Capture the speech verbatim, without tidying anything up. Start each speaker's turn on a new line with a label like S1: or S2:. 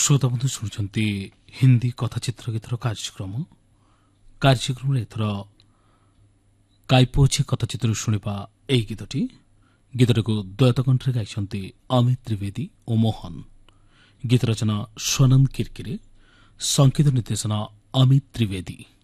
S1: श्रोता बंधु शुणुंट हिंदी कथाचित्र गीतर कार्यक्रम कार्यक्रम एथर काइपोछे कथाचित्र शुणा यही गीतटी गीतटी को द्वैत कंठे गाइछन्ति अमित त्रिवेदी और मोहन। गीत रचना स्वानंद किरकिरे, संगीत निर्देशना अमित त्रिवेदी।